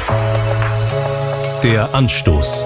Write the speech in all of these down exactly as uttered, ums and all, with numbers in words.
Der Anstoß.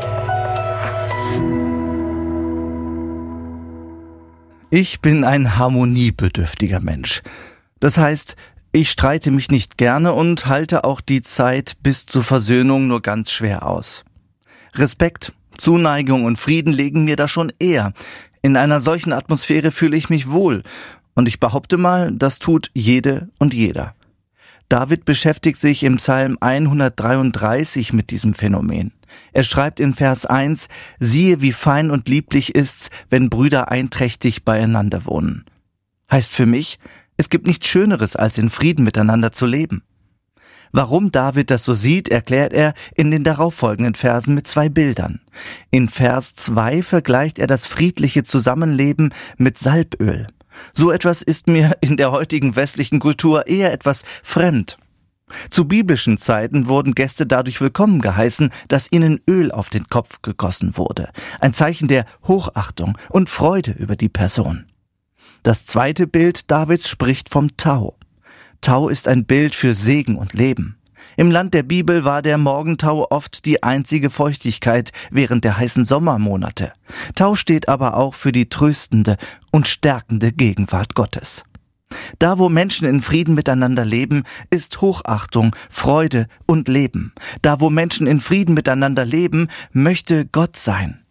Ich bin ein harmoniebedürftiger Mensch. Das heißt, ich streite mich nicht gerne und halte auch die Zeit bis zur Versöhnung nur ganz schwer aus. Respekt, Zuneigung und Frieden liegen mir da schon eher. In einer solchen Atmosphäre fühle ich mich wohl. Und ich behaupte mal, das tut jede und jeder. David beschäftigt sich im Psalm hundertdreiunddreißig mit diesem Phänomen. Er schreibt in Vers eins, siehe, wie fein und lieblich ist's, wenn Brüder einträchtig beieinander wohnen. Heißt für mich, es gibt nichts Schöneres, als in Frieden miteinander zu leben. Warum David das so sieht, erklärt er in den darauffolgenden Versen mit zwei Bildern. In Vers zwei vergleicht er das friedliche Zusammenleben mit Salböl. So etwas ist mir in der heutigen westlichen Kultur eher etwas fremd. Zu biblischen Zeiten wurden Gäste dadurch willkommen geheißen, dass ihnen Öl auf den Kopf gegossen wurde. Ein Zeichen der Hochachtung und Freude über die Person. Das zweite Bild Davids spricht vom Tau. Tau ist ein Bild für Segen und Leben. Im Land der Bibel war der Morgentau oft die einzige Feuchtigkeit während der heißen Sommermonate. Tau steht aber auch für die tröstende und stärkende Gegenwart Gottes. Da, wo Menschen in Frieden miteinander leben, ist Hochachtung, Freude und Leben. Da, wo Menschen in Frieden miteinander leben, möchte Gott sein.